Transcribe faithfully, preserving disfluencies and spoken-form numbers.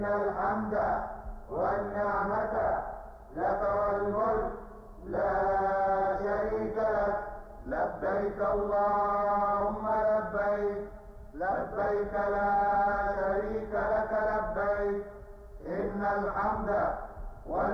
الحمد والنعمة لك والملك لا شريك لك. لبيك اللهم لبيك، لبيك لا شريك لك لبيك. إن الحمد والنعمة